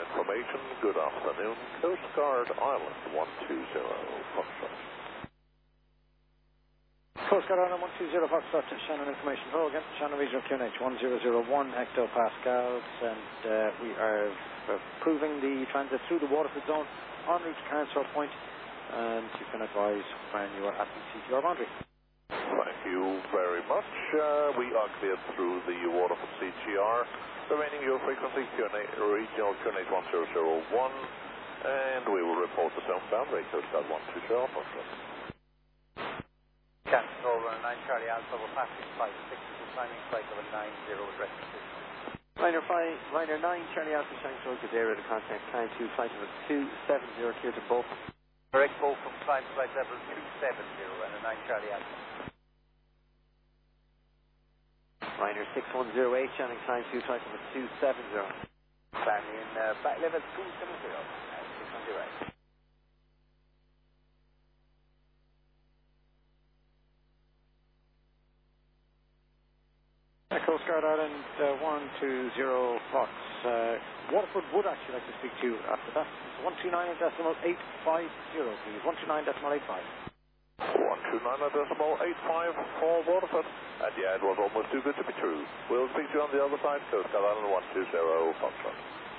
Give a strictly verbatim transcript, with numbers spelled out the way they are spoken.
information, good afternoon. Coast Guard Island one two zero, Foxtrot. Coast Guard Island one two zero, Foxtrot, Shannon information. Hello again, Shannon Regional Q N H one zero zero one hectopascals, and uh, we are approving the transit through the Waterford zone en route to Carnshaw Point, and you can advise when you are at the C T R boundary. Thank you very much. Uh, we are cleared through the Waterford C T R. The remaining your frequency, Q N H, regional Q N H one zero zero one, and we will report the zone boundary, Coast Guard one two zero, Foxtrot. Captain over nine Charlie Alpha, we're passing five six, climbing flight over nine zero, address Liner five, Liner nine Charlie Alpha, Shanks Road, good area to contact, climb two, flight number two seven zero, clear to both. Correct, both from climb flight level two seven zero and a nine Charlie Alpha. Liner six one zero eight, Shannon climb two, flight number two seven zero. Climbing in uh, back level two seven zero, and six one zero eight. Uh, Coast Guard Island uh, one two zero Fox. Uh, Waterford would actually like to speak to you after that. one two nine decimal eight five zero, please. one two nine decimal eight five. one two nine decimal eight five for Waterford. And yeah, it was almost too good to be true. We'll speak to you on the other side, Coast Guard Island one two zero, Foxtrot.